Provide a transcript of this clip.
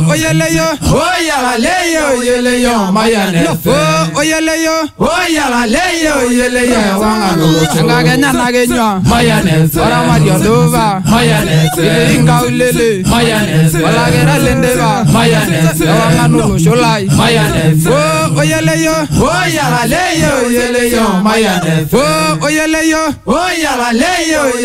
oyeleyo. Oyaleyo, oyeleyo, mayonnaise. Oyeleyo. Oyaleyo, oyeleyo, wangano. Ngagenya nagenyo. Mayonnaise. Ora mariodova. Mayonnaise. Inga ulele. Mayonnaise. Walagera lendeva. Mayonnaise. Wangano sholai. Mayonnaise. Oyeleyo. Oyaleyo, oyeleyo, mayonnaise. Oyeleyo. Oyaleyo.